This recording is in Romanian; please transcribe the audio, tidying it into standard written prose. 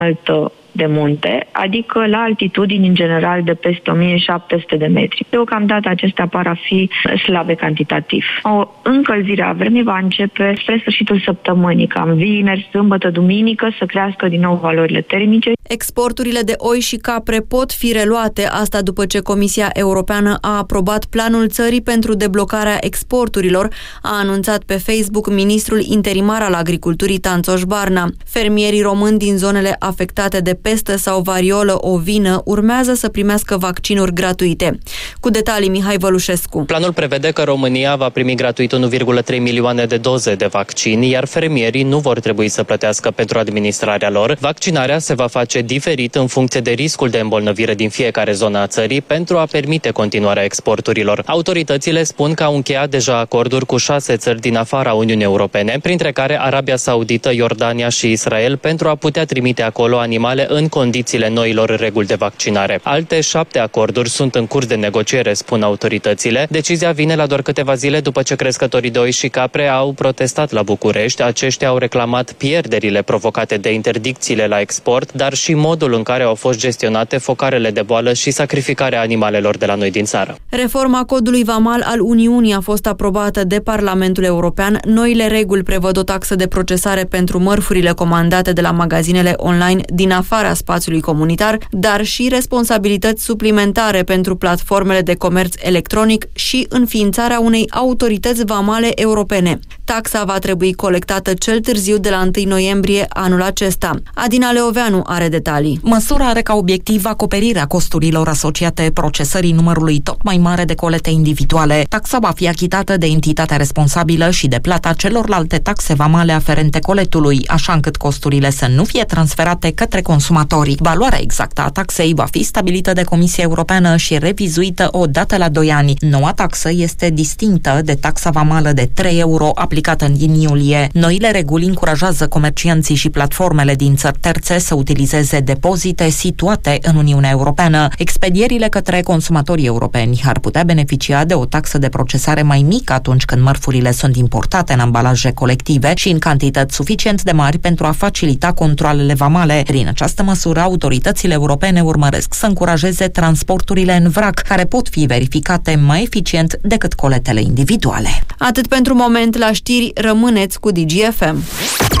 înaltă de munte, adică la altitudini în general de peste 1700 de metri. Deocamdată acestea par a fi slabe cantitativ. O încălzire a vremii va începe spre sfârșitul săptămânii, cam vineri, sâmbătă, duminică, să crească din nou valorile termice. Exporturile de oi și capre pot fi reluate, asta după ce Comisia Europeană a aprobat planul țării pentru deblocarea exporturilor, a anunțat pe Facebook ministrul interimar al agriculturii Tanțoș Barna. Fermierii români din zonele afectate de pestă sau variolă ovină urmează să primească vaccinuri gratuite. Cu detalii, Mihai Vălușescu. Planul prevede că România va primi gratuit 1,3 milioane de doze de vaccin, iar fermierii nu vor trebui să plătească pentru administrarea lor. Vaccinarea se va face diferit în funcție de riscul de îmbolnăvire din fiecare zonă a țării pentru a permite continuarea exporturilor. Autoritățile spun că au încheiat deja acorduri cu 6 țări din afara Uniunii Europene, printre care Arabia Saudită, Iordania și Israel, pentru a putea trimite acolo animale în condițiile noilor reguli de vaccinare. Alte 7 acorduri sunt în curs de negociere, spun autoritățile. Decizia vine la doar câteva zile după ce crescătorii de oi și capre au protestat la București. Aceștia au reclamat pierderile provocate de interdicțiile la export, dar și modul în care au fost gestionate focarele de boală și sacrificarea animalelor de la noi din țară. Reforma codului vamal al Uniunii a fost aprobată de Parlamentul European. Noile reguli prevăd o taxă de procesare pentru mărfurile comandate de la magazinele online din afara spațiului comunitar, dar și responsabilități suplimentare pentru platformele de comerț electronic și înființarea unei autorități vamale europene. Taxa va trebui colectată cel târziu de la 1 noiembrie anul acesta. Adina Leoveanu are detalii. Măsura are ca obiectiv acoperirea costurilor asociate procesării numărului tot mai mare de colete individuale. Taxa va fi achitată de entitatea responsabilă și de plata celorlalte taxe vamale aferente coletului, așa încât costurile să nu fie transferate către consumatori. Valoarea exactă a taxei va fi stabilită de Comisia Europeană și revizuită o dată la 2 ani. Noua taxă este distinctă de taxa vamală de 3 euro aplicată în iulie. Noile reguli încurajează comercianții și platformele din țări terțe să utilizeze depozite situate în Uniunea Europeană. Expedierile către consumatorii europeni ar putea beneficia de o taxă de procesare mai mică atunci când mărfurile sunt importate în ambalaje colective și în cantități suficient de mari pentru a facilita controalele vamale. Prin această măsură, autoritățile europene urmăresc să încurajeze transporturile în vrac, care pot fi verificate mai eficient decât coletele individuale. Atât pentru moment, la știri, rămâneți cu DGFM.